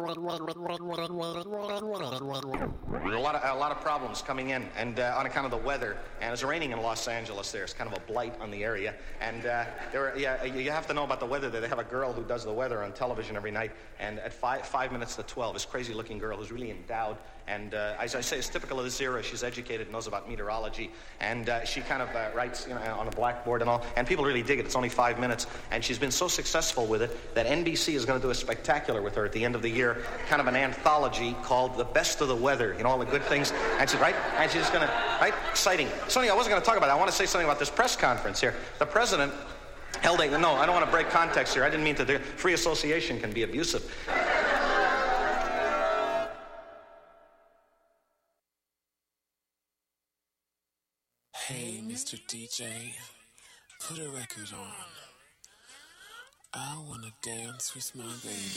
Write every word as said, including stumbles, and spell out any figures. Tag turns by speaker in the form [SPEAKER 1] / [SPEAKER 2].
[SPEAKER 1] There are a lot of a lot of problems coming in, and uh, on account of the weather, and it's raining in Los Angeles. There, it's kind of a blight on the area, and uh, there. Were, yeah, you have to know about the weather there. They have a girl who does the weather on television every night, and at five five minutes to twelve, this crazy-looking girl who's really endowed, and uh, as I say, it's typical of this era. She's educated, knows about meteorology, and uh, she kind of uh, writes, you know, on a blackboard and all, and people really dig it. It's only five minutes, and she's been so successful with it that N B C is going to do a spectacular with her at the end of the year, kind of an anthology called "The Best of the Weather." You know, all the good things, and she's right, and she's going to, right, exciting. Something I wasn't going to talk about. I want to say something about this press conference here. The president held a, no, I don't want to break context here. I didn't mean to do, free association can be abusive.
[SPEAKER 2] Hey, Mister D J, put a record on. I wanna dance with my baby.